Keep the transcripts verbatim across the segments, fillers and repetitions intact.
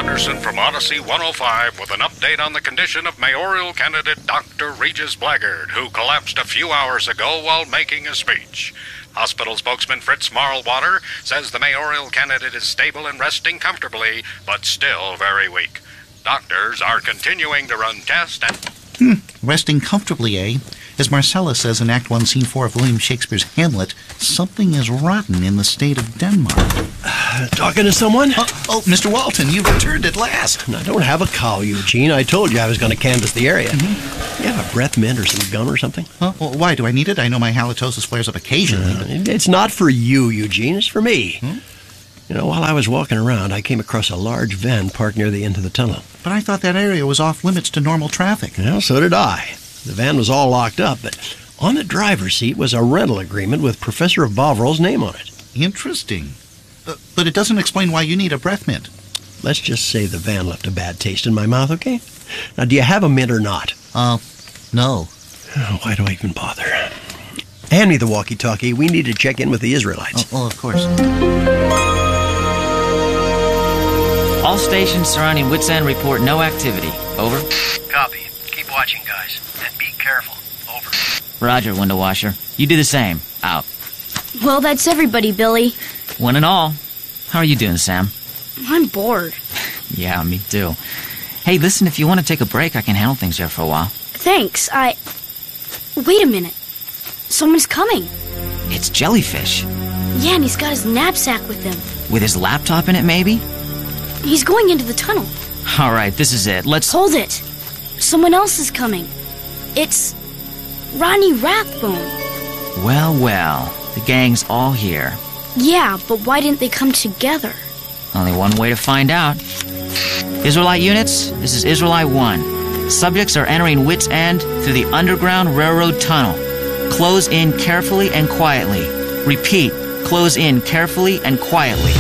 Anderson from Odyssey one oh five with an update on the condition of mayoral candidate Doctor Regis Blackguard, who collapsed a few hours ago while making a speech. Hospital spokesman Fritz Marlwater says the mayoral candidate is stable and resting comfortably, but still very weak. Doctors are continuing to run tests and... Hmm, resting comfortably, eh? As Marcella says in Act one, Scene four of William Shakespeare's Hamlet, something is rotten in the state of Denmark. Uh, talking to someone? Oh, oh, Mister Walton, you've returned at last. I don't have a cow, Eugene. I told you I was going to canvass the area. Mm-hmm. You have a breath mint or some gum or something? Huh? Well, why do I need it? I know my halitosis flares up occasionally. Uh, it's not for you, Eugene. It's for me. Hmm? You know, while I was walking around, I came across a large van parked near the end of the tunnel. But I thought that area was off limits to normal traffic. Well, so did I. The van was all locked up, but on the driver's seat was a rental agreement with Professor Bovril's name on it. Interesting. Uh, but it doesn't explain why you need a breath mint. Let's just say the van left a bad taste in my mouth, okay? Now, do you have a mint or not? Uh, no. Oh, why do I even bother? Hand me the walkie-talkie. We need to check in with the Israelites. Oh, well, of course. All stations surrounding Wits End report no activity. Over. Copy. Keep watching, guys. And be careful. Over. Roger, window washer. You do the same. Out. Well, that's everybody, Billy. One and all. How are you doing, Sam? I'm bored. Yeah, me too. Hey, listen, if you want to take a break, I can handle things here for a while. Thanks, I... Wait a minute. Someone's coming. It's Jellyfish. Yeah, and he's got his knapsack with him. With his laptop in it, maybe? He's going into the tunnel. All right, this is it. Let's... Hold it. Someone else is coming. It's... Ronnie Rathbone. Well, well. The gang's all here. Yeah, but why didn't they come together? Only one way to find out. Israelite units, this is Israelite one. Subjects are entering Wits End through the Underground Railroad Tunnel. Close in carefully and quietly. Repeat, close in carefully and quietly.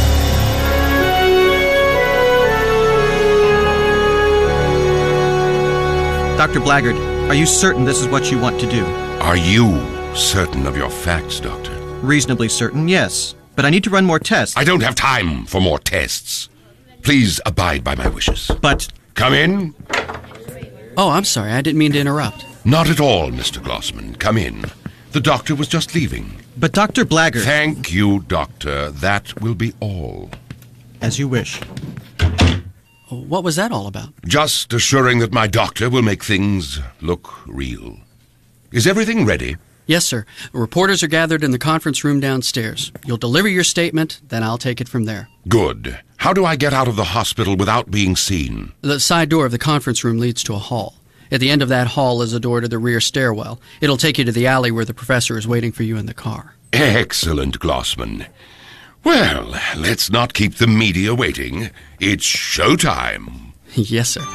Doctor Blackguard, are you certain this is what you want to do? Are you certain of your facts, Doctor? Reasonably certain, yes. But I need to run more tests. I don't have time for more tests. Please abide by my wishes. But... Come in. Oh, I'm sorry. I didn't mean to interrupt. Not at all, Mister Glossman. Come in. The doctor was just leaving. But Doctor Blackguard... Thank you, Doctor. That will be all. As you wish. What was that all about? Just assuring that my doctor will make things look real. Is everything ready? Yes, sir. Reporters are gathered in the conference room downstairs. You'll deliver your statement, then I'll take it from there. Good. How do I get out of the hospital without being seen? The side door of the conference room leads to a hall. At the end of that hall is a door to the rear stairwell. It'll take you to the alley where the professor is waiting for you in the car. Excellent, Glossman. Well, let's not keep the media waiting. It's showtime. Yes, sir.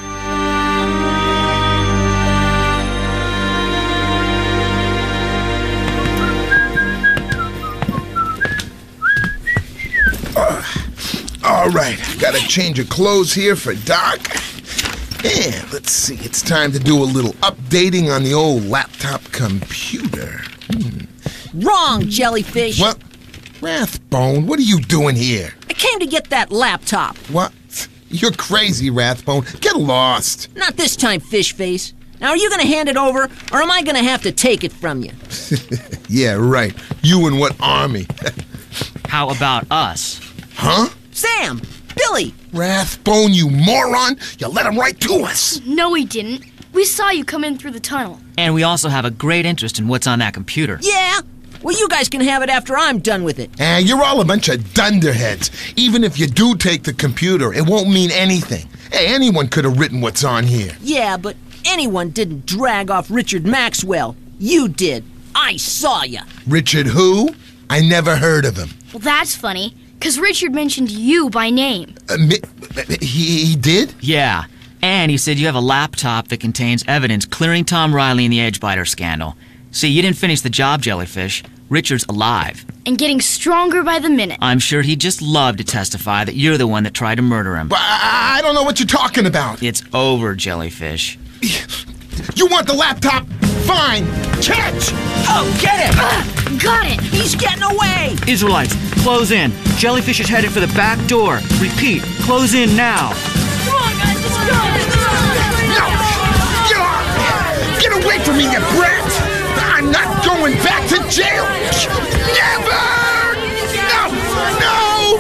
Uh, all right, got a change of clothes here for Doc. And let's see, it's time to do a little updating on the old laptop computer. Hmm. Wrong, Jellyfish. What? Rathbone, what are you doing here? I came to get that laptop. What? You're crazy, Rathbone. Get lost. Not this time, Fish Face. Now, are you going to hand it over, or am I going to have to take it from you? Yeah, right. You and what army? How about us? Huh? Sam! Billy! Rathbone, you moron! You let him right to us! No, he didn't. We saw you come in through the tunnel. And we also have a great interest in what's on that computer. Yeah? Well, you guys can have it after I'm done with it. Ah, you're all a bunch of dunderheads. Even if you do take the computer, it won't mean anything. Hey, anyone could have written what's on here. Yeah, but anyone didn't drag off Richard Maxwell. You did. I saw ya. Richard who? I never heard of him. Well, that's funny, because Richard mentioned you by name. Uh, mi- he, he did? Yeah, and he said you have a laptop that contains evidence clearing Tom Riley in the Edgebiter scandal. See, you didn't finish the job, Jellyfish. Richard's alive. And getting stronger by the minute. I'm sure he'd just love to testify that you're the one that tried to murder him. But I don't know what you're talking about. It's over, Jellyfish. You want the laptop? fine. Catch! Oh, get him! Uh, got it! He's getting away! Israelites, close in. Jellyfish is headed for the back door. Repeat, close in now. Come on, guys, let's go! No! Get off! Get away from me, you brat! I'm not going back to jail! Never! No! No!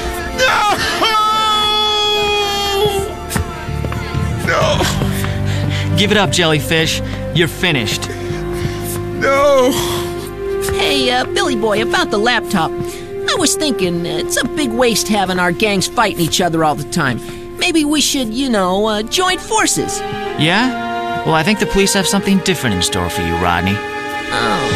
No! No! Give it up, Jellyfish. You're finished. No! Hey, uh, Billy Boy, about the laptop. I was thinking, uh, it's a big waste having our gangs fighting each other all the time. Maybe we should, you know, uh, join forces. Yeah? Well, I think the police have something different in store for you, Rodney. Oh.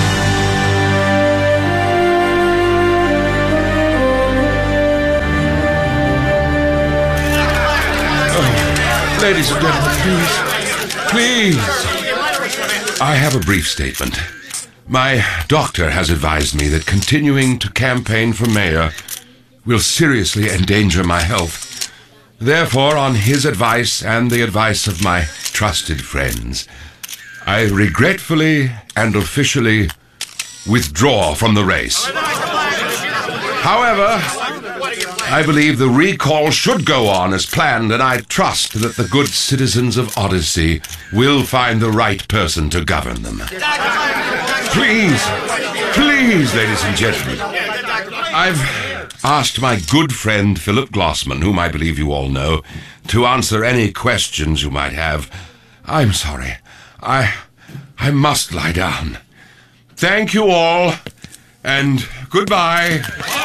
Oh, ladies and gentlemen, please. Please. I have a brief statement. My doctor has advised me that continuing to campaign for mayor will seriously endanger my health. Therefore, on his advice and the advice of my trusted friends, I regretfully and officially withdraw from the race. However, I believe the recall should go on as planned, and I trust that the good citizens of Odyssey will find the right person to govern them. Please, please, ladies and gentlemen, I've asked my good friend Philip Glossman, whom I believe you all know, to answer any questions you might have. I'm sorry. I, I must lie down. Thank you all, and goodbye.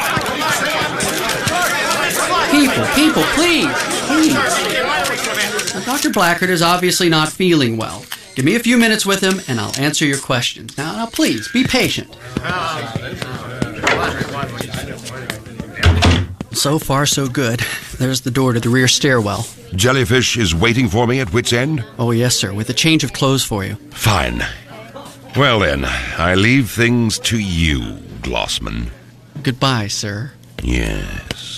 People, people, please, please. Now, Doctor Blackard is obviously not feeling well. Give me a few minutes with him, and I'll answer your questions. Now, now, please, be patient. So far, so good. There's the door to the rear stairwell. Jellyfish is waiting for me at wit's end? Oh, yes, sir, with a change of clothes for you. Fine. Well, then, I leave things to you, Glossman. Goodbye, sir. Yes.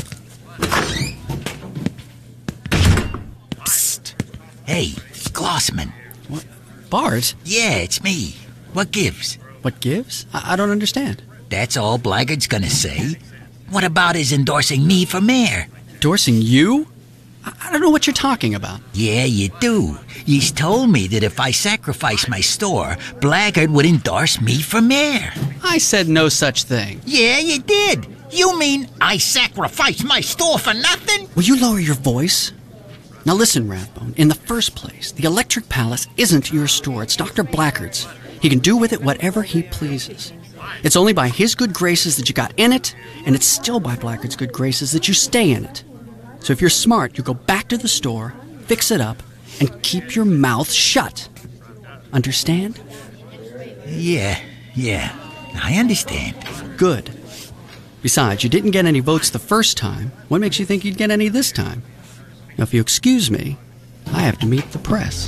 Psst. Hey, Glossman. What? Bart? Yeah, it's me. What gives? What gives? I, I don't understand. That's all Blackguard's gonna say. What about his endorsing me for mayor? Endorsing you? I, I don't know what you're talking about. Yeah, you do. He's told me that if I sacrifice my store, Blackguard would endorse me for mayor. I said no such thing. Yeah, you did. You mean I sacrificed my store for nothing? Will you lower your voice? Now listen, Rathbone. In the first place, the Electric Palace isn't your store. It's Doctor Blackard's. He can do with it whatever he pleases. It's only by his good graces that you got in it, and it's still by Blackard's good graces that you stay in it. So if you're smart, you go back to the store, fix it up, and keep your mouth shut. Understand? Yeah, yeah. I understand. Good. Besides, you didn't get any votes the first time. What makes you think you'd get any this time? Now, if you excuse me, I have to meet the press.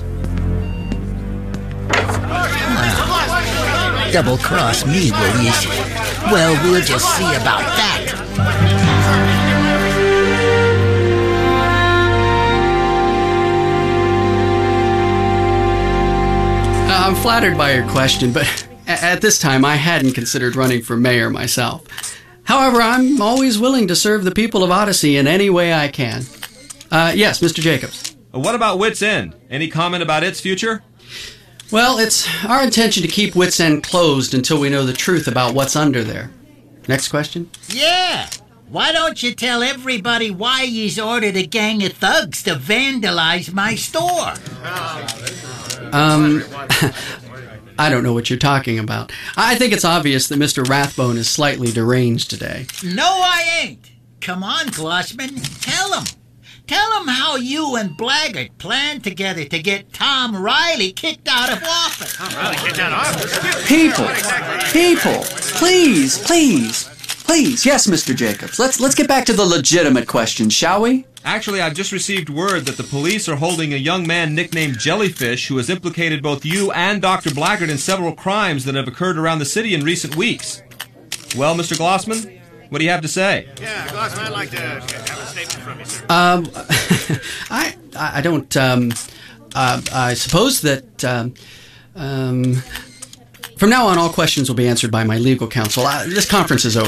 Well, double-cross me, will you? Well, we'll just see about that. I'm flattered by your question, but at this time I hadn't considered running for mayor myself. However, I'm always willing to serve the people of Odyssey in any way I can. Uh, yes, Mister Jacobs. What about Wits End? Any comment about its future? Well, it's our intention to keep Wits End closed until we know the truth about what's under there. Next question? Yeah. Why don't you tell everybody why you's ordered a gang of thugs to vandalize my store? Um... I don't know what you're talking about. I think it's obvious that Mister Rathbone is slightly deranged today. No, I ain't. Come on, Glossman. Tell him. Tell him how you and Blackguard planned together to get Tom Riley kicked out of office. Tom Riley kicked out of office? People! People! Please, please, please. Yes, Mister Jacobs. Let's, let's get back to the legitimate questions, shall we? Actually, I've just received word that the police are holding a young man nicknamed Jellyfish who has implicated both you and Doctor Blackguard in several crimes that have occurred around the city in recent weeks. Well, Mister Glossman, what do you have to say? Yeah, Glossman, I'd like to have a statement from you, sir. Um, I, I don't, um, uh, I suppose that, um, Um, from now on, all questions will be answered by my legal counsel. Uh, this conference is over.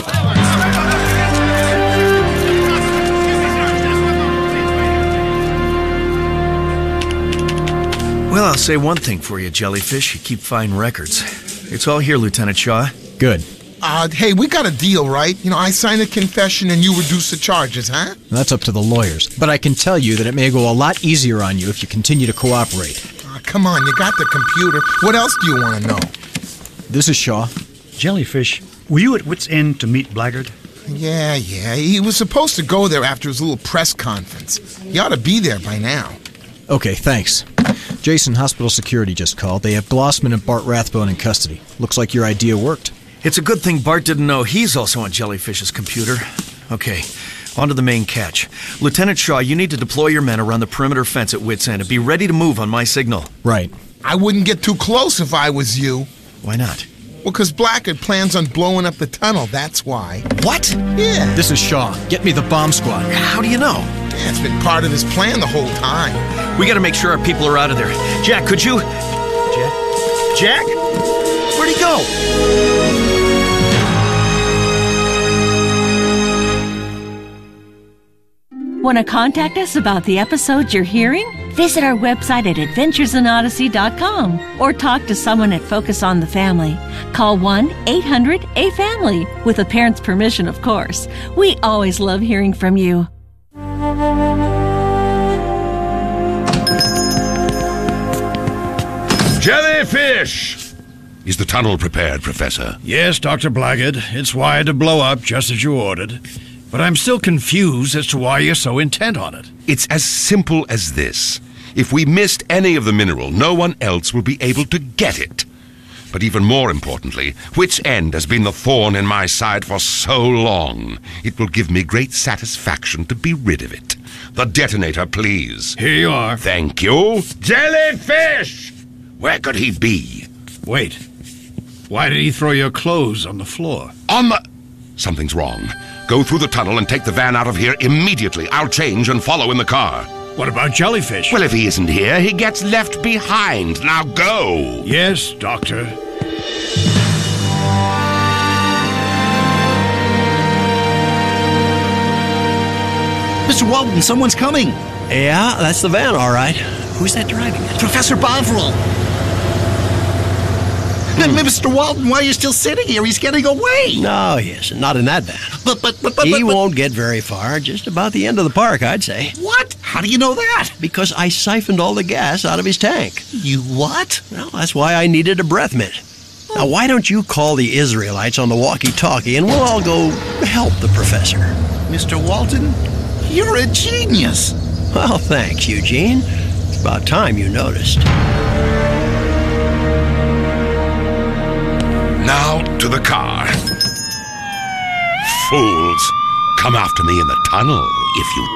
Well, I'll say one thing for you, Jellyfish. You keep fine records. It's all here, Lieutenant Shaw. Good. Uh, hey, we got a deal, right? You know, I sign a confession and you reduce the charges, huh? That's up to the lawyers. But I can tell you that it may go a lot easier on you if you continue to cooperate. Uh, come on, you got the computer. What else do you want to know? This is Shaw. Jellyfish, were you at wit's end to meet Blackguard? Yeah, yeah. He was supposed to go there after his little press conference. He ought to be there by now. Okay, thanks. Jason, hospital security just called. They have Glossman and Bart Rathbone in custody. Looks like your idea worked. It's a good thing Bart didn't know he's also on Jellyfish's computer. Okay, on to the main catch. Lieutenant Shaw, you need to deploy your men around the perimeter fence at Wits End and be ready to move on my signal. Right. I wouldn't get too close if I was you. Why not? Well, because Blackguard plans on blowing up the tunnel, that's why. What? Yeah. This is Shaw. Get me the bomb squad. How do you know? Yeah, it's been part of his plan the whole time. We gotta make sure our people are out of there. Jack, could you... Jack? Jack? Where'd he go? Want to contact us about the episodes you're hearing? Visit our website at adventures in odyssey dot com or talk to someone at Focus on the Family. Call one eight hundred A family, with a parent's permission, of course. We always love hearing from you. Jellyfish! Is the tunnel prepared, Professor? Yes, Doctor Blackguard. It's wired to blow up just as you ordered. But I'm still confused as to why you're so intent on it. It's as simple as this. If we missed any of the mineral, no one else will be able to get it. But even more importantly, Wits End has been the thorn in my side for so long. It will give me great satisfaction to be rid of it. The detonator, please. Here you are. Thank you. Jellyfish! Where could he be? Wait. Why did he throw your clothes on the floor? On the... Something's wrong. Go through the tunnel and take the van out of here immediately. I'll change and follow in the car. What about Jellyfish? Well, if he isn't here, he gets left behind. Now go! Yes, Doctor. Mister Walton, someone's coming. Yeah, that's the van, all right. Who's that driving it? Professor Bovril. Hmm. Mister Walton, why are you still sitting here? He's getting away. No, he isn't. Not in that van. But, but, but, but, he but, won't get very far. Just about the end of the park, I'd say. What? How do you know that? Because I siphoned all the gas out of his tank. You what? Well, that's why I needed a breath mint. Oh. Now, why don't you call the Israelites on the walkie-talkie and we'll all go help the professor? Mister Walton, you're a genius. Well, thanks, Eugene. It's about time you noticed. Now to the car. Fools. Come after me in the tunnel if you